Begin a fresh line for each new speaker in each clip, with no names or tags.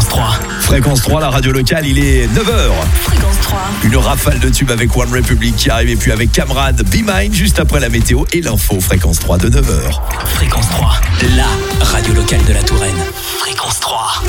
Fréquence 3.
Fréquence 3, la radio locale, il est 9h.
Fréquence 3.
Une rafale de tubes avec One Republic qui arrive, et puis avec Camarade, Be Mine, juste après la météo et l'info. Fréquence 3 de 9h.
Fréquence 3, la radio locale de la Touraine. Fréquence 3.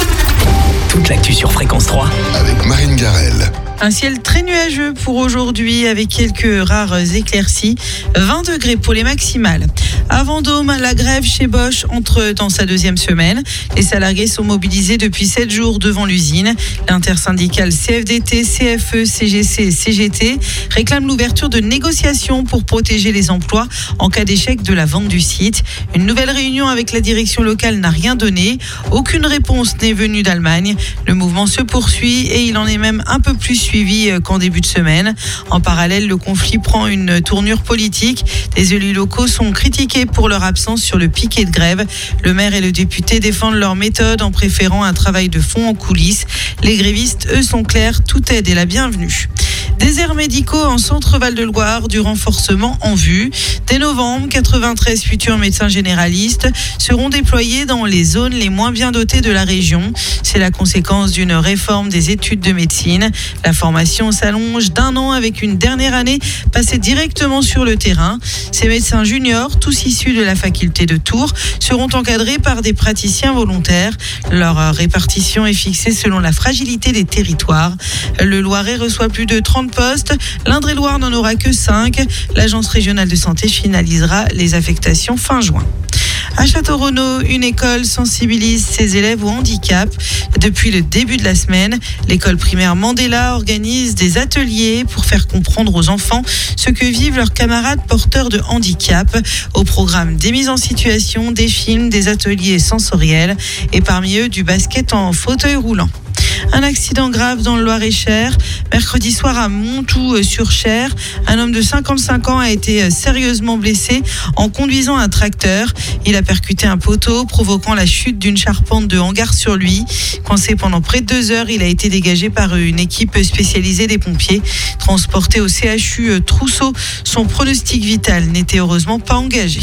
Toute l'actu sur Fréquence 3.
Avec Marine Garel.
Un ciel très nuageux pour aujourd'hui avec quelques rares éclaircies. 20 degrés pour les maximales. À Vendôme, la grève chez Bosch entre dans sa deuxième semaine. Les salariés sont mobilisés depuis 7 jours devant l'usine. L'intersyndicale CFDT, CFE, CGC et CGT réclame l'ouverture de négociations pour protéger les emplois en cas d'échec de la vente du site. Une nouvelle réunion avec la direction locale n'a rien donné. Aucune réponse n'est venue d'Allemagne. Le mouvement se poursuit et il en est même un peu plus suivi qu'en début de semaine. En parallèle, le conflit prend une tournure politique. Les élus locaux sont critiqués pour leur absence sur le piquet de grève. Le maire et le député défendent leur méthode en préférant un travail de fond en coulisses. Les grévistes, eux, sont clairs, toute aide est la bienvenue. Déserts médicaux en centre Val-de-Loire, du renforcement en vue. Dès novembre, 93 futurs médecins généralistes seront déployés dans les zones les moins bien dotées de la région. C'est la conséquence d'une réforme des études de médecine. La formation s'allonge d'1 an avec une dernière année passée directement sur le terrain. Ces médecins juniors, tous issus de la faculté de Tours, seront encadrés par des praticiens volontaires. Leur répartition est fixée selon la fragilité des territoires. Le Loiret reçoit plus de 30 postes. L'Indre-et-Loire n'en aura que 5. L'Agence régionale de santé finalisera les affectations fin juin. À Château-Renaud, une école sensibilise ses élèves au handicap. Depuis le début de la semaine, l'école primaire Mandela organise des ateliers pour faire comprendre aux enfants ce que vivent leurs camarades porteurs de handicap. Au programme des mises en situation, des films, des ateliers sensoriels et parmi eux du basket en fauteuil roulant. Un accident grave dans le Loir-et-Cher. Mercredi soir à Montoux-sur-Cher, un homme de 55 ans a été sérieusement blessé en conduisant un tracteur. Il a percuté un poteau, provoquant la chute d'une charpente de hangar sur lui. Coincé pendant près de 2 heures, il a été dégagé par une équipe spécialisée des pompiers. Transporté au CHU Trousseau, son pronostic vital n'était heureusement pas engagé.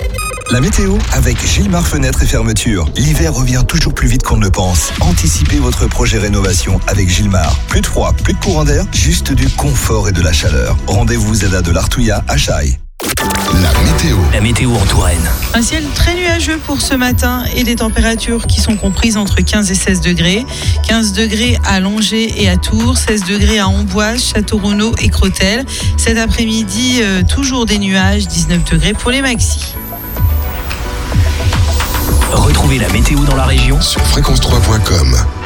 La météo avec Gilmar Fenêtres et Fermetures. L'hiver revient toujours plus vite qu'on ne le pense. Anticipez votre projet rénovation avec Gilmar. Plus de froid, plus de courant d'air, juste du confort et de la chaleur. Rendez-vous ZADA de l'Artouillat à Chaille.
La météo en Touraine.
Un ciel très nuageux pour ce matin et des températures qui sont comprises entre 15 et 16 degrés. 15 degrés à Langeais et à Tours, 16 degrés à Amboise, Château-Renaud et Crottelles. Cet après-midi, toujours des nuages, 19 degrés pour les maxis.
Retrouvez la météo dans la région
sur fréquence3.com.